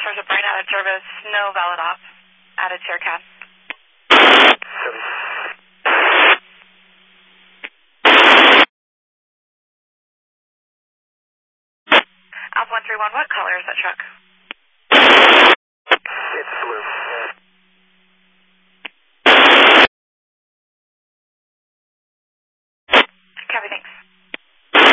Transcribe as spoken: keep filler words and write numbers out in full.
source of brain out of service, no valid op. Added to your cab. Alpha one three one, what color is that truck?